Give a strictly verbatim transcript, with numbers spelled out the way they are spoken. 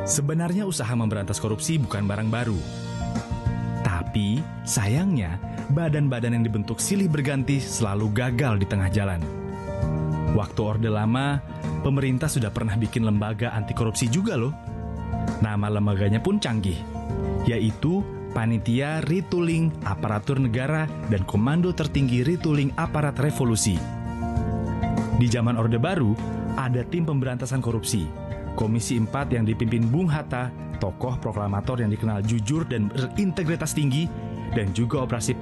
Sebenarnya usaha memberantas korupsi bukan barang baru. Tapi, sayangnya, badan-badan yang dibentuk silih berganti selalu gagal di tengah jalan. Waktu Orde Lama, pemerintah sudah pernah bikin lembaga anti korupsi juga loh. Nama lembaganya pun canggih, yaitu Panitia Retooling Aparatur Negara dan Komando Tertinggi Retooling Aparat Revolusi. Di zaman Orde Baru, ada tim pemberantasan korupsi, Komisi empat yang dipimpin Bung Hatta, tokoh proklamator yang dikenal jujur dan berintegritas tinggi, dan juga operasi